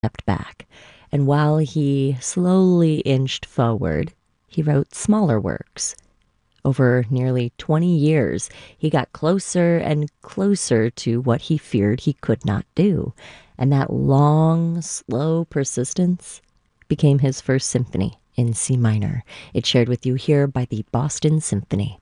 stepped back, and while he slowly inched forward, he wrote smaller works. Over nearly 20 years, he got closer and closer to what he feared he could not do. And that long, slow persistence became his first symphony in C minor. It's shared with you here by the Boston Symphony.